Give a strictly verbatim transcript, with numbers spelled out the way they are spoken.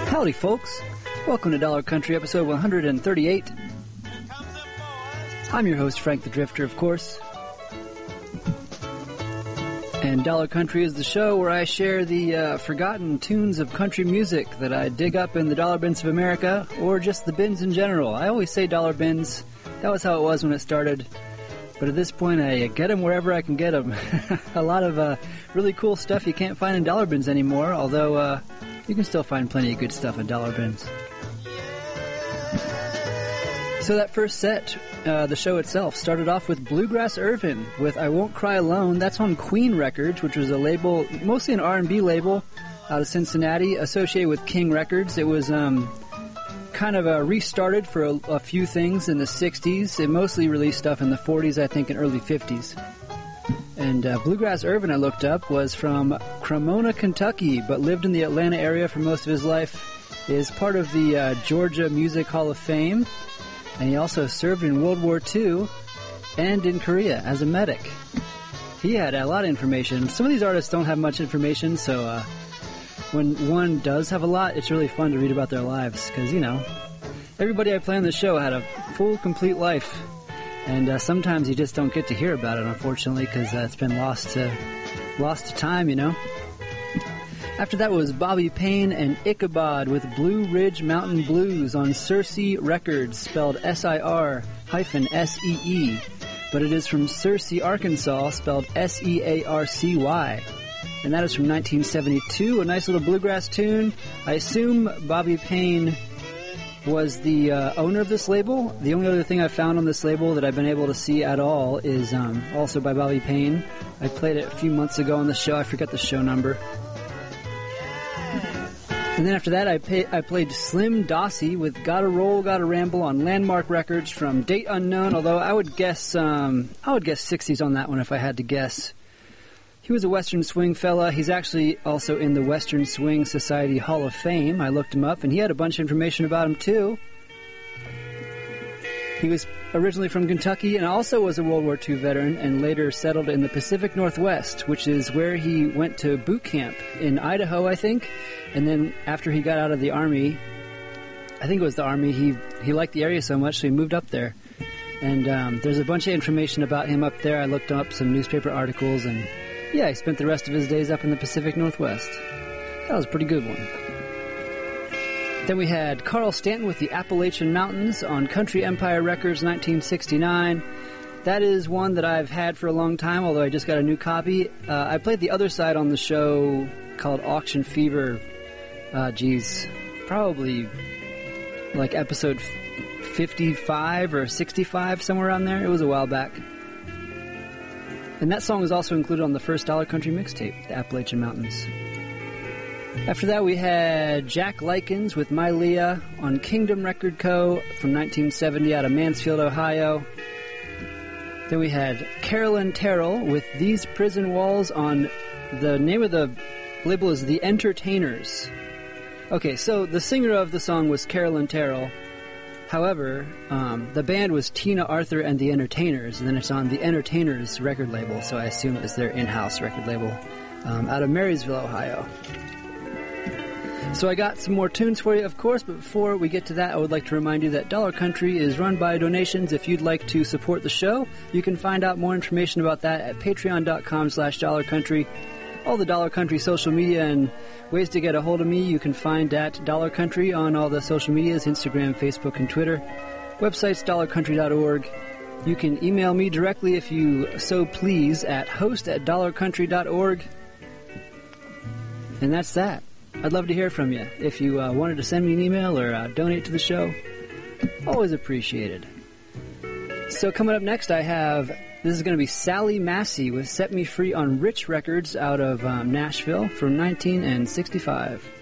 Howdy, folks. Welcome to Dollar Country, episode one hundred thirty-eight. I'm your host, Frank the Drifter, of course. And Dollar Country is the show where I share the uh, forgotten tunes of country music that I dig up in the dollar bins of America, or just the bins in general. I always say dollar bins. That was how it was when it started. But at this point, I get them wherever I can get them. A lot of uh, really cool stuff you can't find in dollar bins anymore, although uh, you can still find plenty of good stuff in dollar bins. So that first set, uh, the show itself, started off with Bluegrass Irvin with I Won't Cry Alone. That's on Queen Records, which was a label, mostly an R and B label out of Cincinnati, associated with King Records. It was um, kind of uh, restarted for a, a few things in the sixties. It mostly released stuff in the forties, I think, and early fifties. And uh, Bluegrass Irvin, I looked up, was from Cremona, Kentucky, but lived in the Atlanta area for most of his life. Is part of the uh, Georgia Music Hall of Fame. And he also served in World War Two and in Korea as a medic. He had a lot of information. Some of these artists don't have much information, so uh, when one does have a lot, it's really fun to read about their lives. Because, you know, everybody I play on the show had a full, complete life. And uh, sometimes you just don't get to hear about it, unfortunately, because uh, it's been lost to, lost to time, you know. After that was Bobby Payne and Ichabod with Blue Ridge Mountain Blues on Searcy Records, spelled S I R hyphen S E E, but it is from Searcy, Arkansas, spelled S E A R C Y. And that is from nineteen seventy-two, a nice little bluegrass tune. I assume Bobby Payne was the uh, owner of this label. The only other thing I found on this label that I've been able to see at all is um, also by Bobby Payne. I played it a few months ago on the show. I forget the show number. And then after that, I, pay, I played Slim Dossey with Gotta Roll, Gotta Ramble on Landmark Records from date unknown, although I would guess um, I would guess sixties on that one if I had to guess. He was a Western Swing fella. He's actually also in the Western Swing Society Hall of Fame. I looked him up, and he had a bunch of information about him, too. He was originally from Kentucky and also was a World War Two veteran and later settled in the Pacific Northwest, which is where he went to boot camp in Idaho, I think. And then after he got out of the Army, I think it was the Army, he, he liked the area so much, so he moved up there. And um, there's a bunch of information about him up there. I looked up some newspaper articles, and yeah, he spent the rest of his days up in the Pacific Northwest. That was a pretty good one. Then we had Carl Stanton with the Appalachian Mountains on Country Empire Records, nineteen sixty-nine. That is one that I've had for a long time, although I just got a new copy. Uh, I played the other side on the show called Auction Fever. Uh, geez, probably like episode fifty-five or sixty-five, somewhere around there. It was a while back. And that song was also included on the first Dollar Country mixtape, the Appalachian Mountains. After that, we had Jack Likens with My Leah on Kingdom Record Co. from nineteen seventy out of Mansfield, Ohio. Then we had Carolyn Terrell with These Prison Walls on, the name of the label is The Entertainers. Okay, so the singer of the song was Carolyn Terrell. However, um, the band was Tina Arthur and The Entertainers, and then it's on The Entertainers record label, so I assume it was their in-house record label um, out of Marysville, Ohio. So I got some more tunes for you, of course, but before we get to that, I would like to remind you that Dollar Country is run by donations. If you'd like to support the show, you can find out more information about that at patreon.com slash Dollar Country. All the Dollar Country social media and ways to get a hold of me, you can find at Dollar Country on all the social medias, Instagram, Facebook, and Twitter. Website's dollar country dot org. You can email me directly if you so please at host at dollar country dot org. And that's that. I'd love to hear from you. If you uh, wanted to send me an email or uh, donate to the show, always appreciated. So coming up next, I have, this is going to be Sally Massey with Set Me Free on Rich Records out of um, Nashville from nineteen sixty-five.